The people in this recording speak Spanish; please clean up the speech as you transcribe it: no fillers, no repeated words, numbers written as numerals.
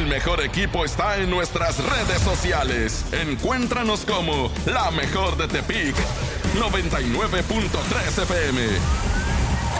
El mejor equipo está en nuestras redes sociales. Encuéntranos como La Mejor de Tepic 99.3 FM.